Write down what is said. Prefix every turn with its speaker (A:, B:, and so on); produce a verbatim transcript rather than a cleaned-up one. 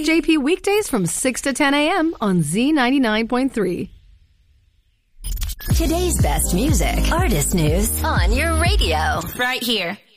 A: with J P weekdays from six to ten a.m. on Z ninety-nine point three.
B: Today's best music, artist news on your radio.
C: Right here.